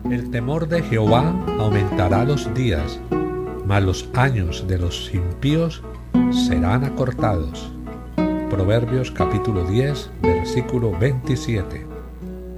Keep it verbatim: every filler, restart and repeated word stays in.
El temor de Jehová aumentará los días, mas los años de los impíos serán acortados. Proverbios capítulo diez, versículo veintisiete.